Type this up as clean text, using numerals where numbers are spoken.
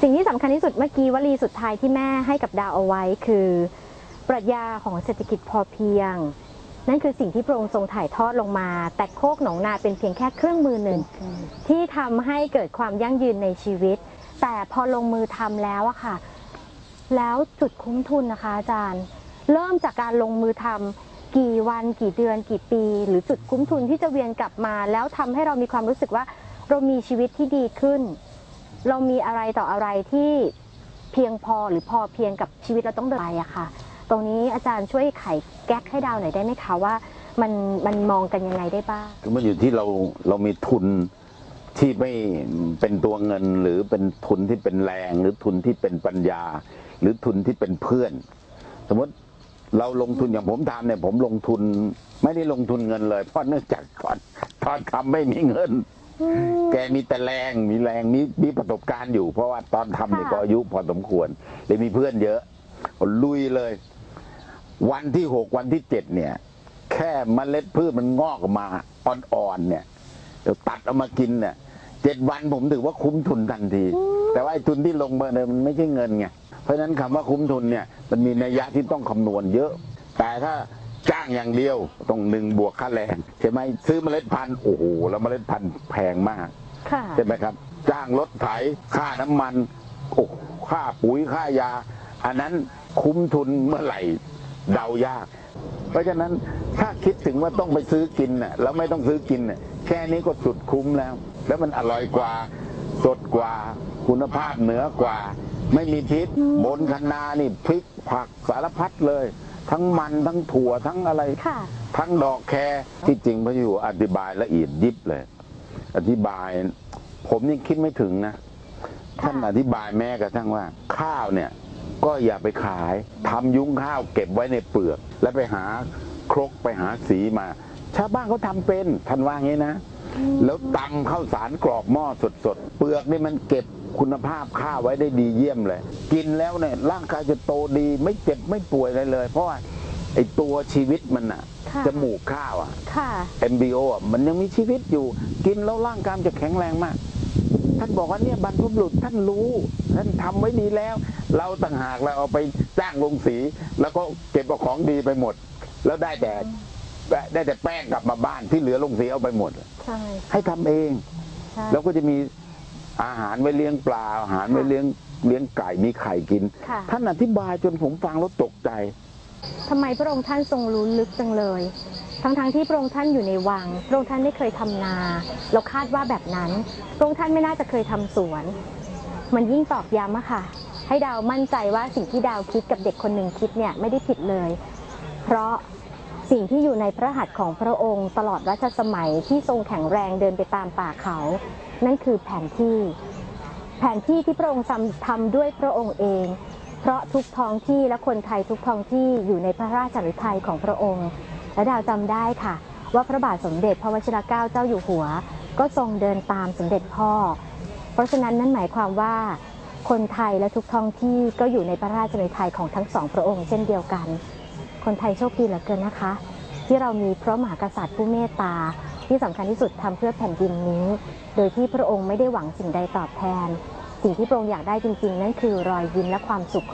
สิ่งที่สำคัญที่สุดเมื่อกี้วลีสุดท้ายที่แม่ให้กับดาวเอาไว้คือปรัชญาของเศรษฐกิจพอเพียงนั่นคือสิ่งที่พระองค์ทรงถ่ายทอดลงมาแต่โคกหนองนาเป็นเพียงแค่เครื่องมือหนึ่งที่ทำให้เกิดความยั่งยืนในชีวิตแต่พอลงมือทำแล้วอะค่ะแล้วจุดคุ้มทุนนะคะอาจารย์เริ่มจากการลงมือทำกี่วันกี่เดือนกี่ปีหรือจุดคุ้มทุนที่จะเวียนกลับมาแล้วทำให้เรามีความรู้สึกว่าเรามีชีวิตที่ดีขึ้นเรามีอะไรต่ออะไรที่เพียงพอหรือพอเพียงกับชีวิตเราต้องเดินไปอะค่ะตรงนี้อาจารย์ช่วยไขแก๊กให้ดาวหน่อยได้ไหมคะว่ามันมองกันยังไงได้บ้างคือมันอยู่ที่เรามีทุนที่ไม่เป็นตัวเงินหรือเป็นทุนที่เป็นแรงหรือทุนที่เป็นปัญญาหรือทุนที่เป็นเพื่อนสมมติเราลงทุนอย่างผมทำเนี่ยผมลงทุนไม่ได้ลงทุนเงินเลยเพราะเนื่องจากตอนทำไม่มีเงินแกมีแต่แรงมีประสบการณ์อยู่เพราะว่าตอนทำเนี่ยก็อายุพอสมควรเลยมีเพื่อนเยอะลุยเลยวันที่6วันที่7เนี่ยแค่เมล็ดพืชมันงอกออกมาอ่อนๆเนี่ยเดี๋ยวตัดเอามากินเนี่ย7 วันผมถือว่าคุ้มทุนทันทีแต่ว่าไอ้ทุนที่ลงมาเนี่ยมันไม่ใช่เงินไงเพราะฉะนั้นคำว่าคุ้มทุนเนี่ยมันมีนัยยะที่ต้องคำนวณเยอะแต่ถ้าจ้างอย่างเดียวต้อง1 บวกค่าแรงใช่ไหมซื้อเมล็ดพันธุ์โอ้โหแล้วเมล็ดพันธุ์แพงมากใช่ไหมครับจ้างรถไถค่าน้ำมันโอ้ค่าปุ๋ยค่ายาอันนั้นคุ้มทุนเมื่อไหร่เดายากเพราะฉะนั้นถ้าคิดถึงว่าต้องไปซื้อกินน่ะแล้วไม่ต้องซื้อกินน่ะแค่นี้ก็สุดคุ้มแล้วมันอร่อยกว่าสดกว่าคุณภาพเหนือกว่าไม่มีพิษบนคะน้านี่พริกผักสารพัดเลยทั้งมันทั้งถั่วทั้งอะไรทั้งดอกแครที่จริงพระอยู่อธิบายละเอียดยิบเลยอธิบายผมยังคิดไม่ถึงนะท่านอธิบายแม้กระทั่งว่าข้าวเนี่ยก็อย่าไปขายทำยุ้งข้าวเก็บไว้ในเปลือกแล้วไปหาครกไปหาสีมาชาวบ้านเขาทำเป็นท่านว่างี้นะแล้วตำข้าวสารกรอกหม้อสดๆเปลือกนี่มันเก็บคุณภาพข้าวไว้ได้ดีเยี่ยมเลยกินแล้วเนี่ยร่างกายจะโตดีไม่เจ็บไม่ป่วยอะไรเลยเพราะว่าไอตัวชีวิตมันอะจมูกข้าวอะเอมบริโออะมันยังมีชีวิตอยู่กินแล้วร่างกายจะแข็งแรงมากท่านบอกว่าเนี่ยบรรพบุรุษท่านรู้ท่านทำไว้ดีแล้วเราต่างหากเราเอาไปจ้างลงสีแล้วก็เก็บเอาของดีไปหมดแล้วได้แต่แป้งกลับมาบ้านที่เหลือลงสีเอาไปหมดให้ทำเองแล้วก็จะมีอาหารไว้เลี้ยงปลาอาหารไว้เลี้ยงไก่มีไข่กินท่านอธิบายจนผมฟังแล้วตกใจทำไมพระองค์ท่านทรงรู้ลึกจังเลยทั้งที่พระองค์ท่านอยู่ในวังพระองค์ท่านไม่เคยทำนาเราคาดว่าแบบนั้นพระองค์ท่านไม่น่าจะเคยทำสวนมันยิ่งตอกย้ำอะค่ะให้ดาวมั่นใจว่าสิ่งที่ดาวคิดกับเด็กคนหนึ่งคิดเนี่ยไม่ได้ผิดเลยเพราะสิ่งที่อยู่ในพระหัตถ์ของพระองค์ตลอดรัชสมัยที่ทรงแข็งแรงเดินไปตามป่าเขานั่นคือแผนที่ที่พระองค์ทำด้วยพระองค์เองเพราะทุกท้องที่และคนไทยทุกท้องที่อยู่ในพระราชฤทัยของพระองค์และดาวจำได้ค่ะว่าพระบาทสมเด็จพระวชิรเกล้าเจ้าอยู่หัวก็ทรงเดินตามสมเด็จพ่อเพราะฉะนั้นนั่นหมายความว่าคนไทยและทุกท้องที่ก็อยู่ในพระราชฤทัยของทั้ง2พระองค์เช่นเดียวกันคนไทยโชคดีเหลือเกินนะคะที่เรามีพระมหากษัตริย์ผู้เมตตาที่สำคัญที่สุดทำเพื่อแผ่นดินนี้โดยที่พระองค์ไม่ได้หวังสิ่งใดตอบแทนสิ่งที่พระองค์อยากได้จริงๆนั่นคือรอยยิ้มและความสุข